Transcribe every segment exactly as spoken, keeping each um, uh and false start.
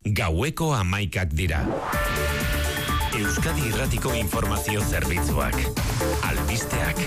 Gaueko hamaikak dira. Euskadi Irratiko Informazio Zerbitzuak. Albisteak.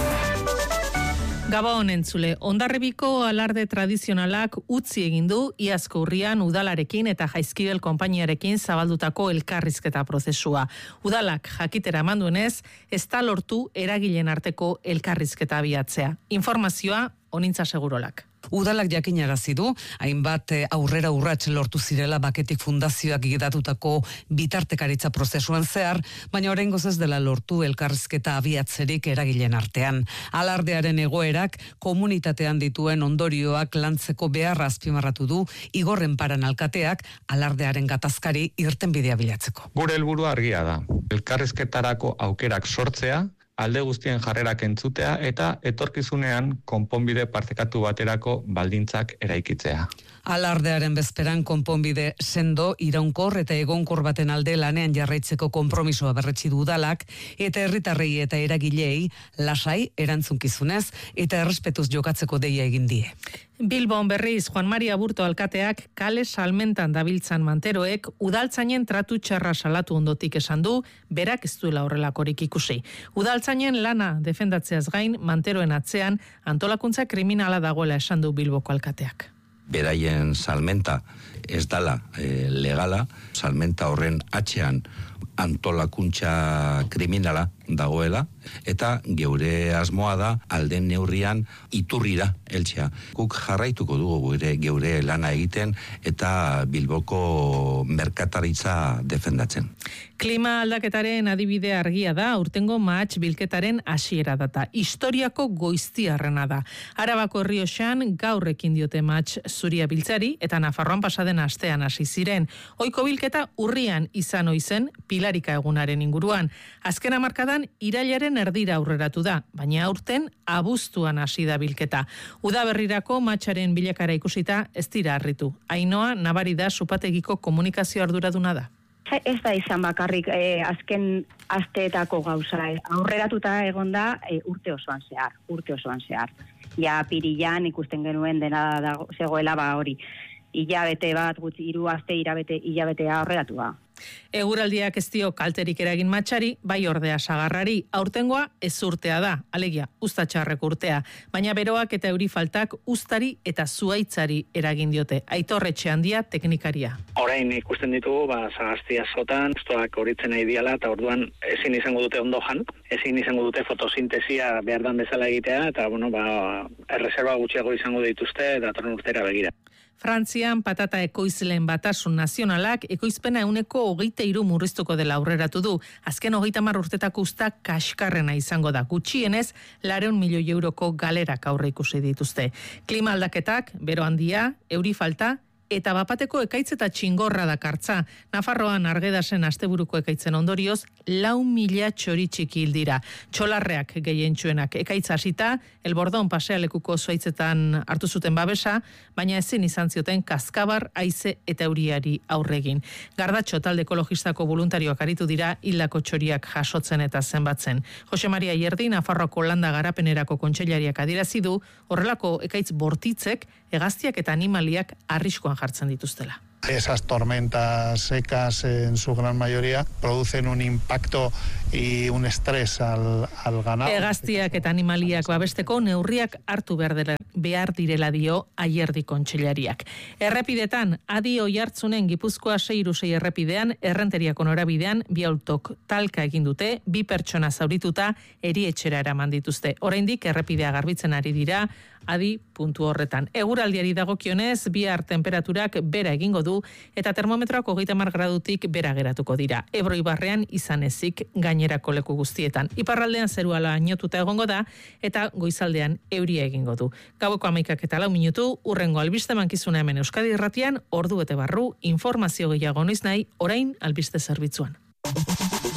Gabon entzule, Hondarribiko alarde tradizionalak utzi egin du iazko urrian udalarekin eta Jaizkibel konpainiarekin zabaldutako elkarrizketa prozesua. Udalak jakitera emanduenez, ez da lortu eragileen arteko elkarrizketa abiatzea. Informazioa Onintza Segurolak. Udalak jakinarazi du, hainbat aurrera urrats lortu zirela Baketik Fundazioak gidatutako bitartekaritza prozesuan zehar, baina oraingoz ez dela lortu elkarrizketa abiatzerik eragileen artean. Alardearen egoerak komunitatean dituen ondorioak lantzeko beharra azpimarratu du Igorren Paran alkateak alardearen gatazkari irtenbidea bilatzeko. Gure helburua argia da. Elkarrizketarako aukerak sortzea, alde guztien jarrerak entzutea eta etorkizunean konponbide partekatu baterako baldintzak eraikitzea. Alardearen bezperan konponbide sendo, iraunkor eta egonkor baten alde lanean jarraitzeko konpromisoa berretsi du udalak eta herritarrei eta eragilei lasai erantzunkizunez eta errespetuz jokatzeko deia egin die. Bilbon berriz, Juan Maria Aburto alkateak kale salmentan dabiltzan manteroek udaltzainen tratu txarra salatu ondotik esan du, berak ez duela horrelakorik ikusi. Udaltzainen lana defendatzeaz gain, manteroen atzean antolakuntza kriminala dagoela esan du Bilboko alkateak. Beraien salmenta ez dala e, legala, salmenta horren atzean antolakuntza kriminala dagoela, eta geure asmoa da alden neurrian iturrira heltzea. Guk jarraituko dugu gure geure lana egiten eta Bilboko merkataritza defendatzen. Klima aldaketaren adibide argia da, aurtengo mahats bilketaren hasiera data. Historiako goiztiarrena da. Arabako Errioxan gaur ekin diote mahats zuria biltzari eta Nafarroan pasaden astean hasi ziren. Ohiko bilketa urrian izan oizen Pilarika egunaren inguruan. Azken hamarkadan irailaren erdira aurreratu da, baina aurten abuztuan hasi da bilketa. Udaberrirako mahatsaren bilakara ikusita ez dira harritu. Ainhoa nabari da Supategiko komunikazio arduraduna da. Ez da izan bakarrik eh, azken asteetako gauza. Aurreratuta egon da eh, urte osoan zehar, urte osoan zehar. Ja pirilan ikusten genuen dena dago, zegoela ba hori. Ilabete bat, gutxi hiru aste irabete, ilabetea aurreratu da. Eguraldiak ez dio kalterik eragin matxari, bai ordea sagarrari, aurtengoa ez urtea da, alegia, uztatxarrek urtea, baina beroak eta euri faltak uztari eta zuaitzari eragin diote. Aitorretxe handia teknikaria. Orain ikusten ditugu, ba, sagaztia zotan, ustoak horitzen nahi diala, eta orduan ezin izango dute ondo jan, ezin izango dute fotosintesia behar dan bezala egitea, eta bueno, ba, erreserba gutxiago izango dituzte, datorren urtera begira. Frantzian patata ekoizleen batasun nazionalak ekoizpena euneko hogeita hiru murriztuko dela aurreratu du. Azken hogeita hamar urtetako usta kaskarrena izango da. Gutxienez, lareun milioi euroko galerak aurre ikusi dituzte. Klima aldaketak, bero handia, euri falta, eta bapateko ekaitz eta txingorra dakartza. Nafarroan argedasen asteburuko ekaitzen ondorioz, lau mila txori txiki hil dira. Txolarreak gehientsuenak ekaitza hasita, Elbordon pasealekuko zuaitzetan hartu zuten babesa, baina ezin izan zioten kaskabar, haize eta euriari aurregin. Gardatxo talde ekologistako voluntarioak aritu dira hildako txoriak jasotzen eta zenbatzen. Jose Maria Ierdi, Nafarroako landa garapenerako kontseilariak adierazi du, horrelako ekaitz bortitzek, hegaztiak eta animaliak arriskuan jartzen dituztela. Esas tormentas secas en su gran mayoría producen un impacto y un estrés al, al ganado. Hegaztiak eta animaliak babesteko neurriak hartu behar, dela, behar direla dio Aierdi kontseilariak. Errepidetan, adi oihartzunen Gipuzkoa sei hiru sei errepidean, errenteriako norabidean, bi autok talka egin dute, bi pertsona zaurituta erietxera eraman dituzte. Oraindik errepidea garbitzen ari dira, adi puntu horretan. Eguraldiari dagokionez, bihar temperaturak bera egingo du eta termometroak hogeita hamar gradutik bera geratuko dira. Ebro ibarrean izan ezik gainerako leku guztietan. Iparraldean zerua lainotuta egongo da eta goizaldean euria egingo du. Gaueko hamaikak eta lau minutu, urrengo albiste mankizuna hemen Euskadi Irratian, ordu bete barru, informazio gehiago noiz nahi, orain albiste zerbitzuan.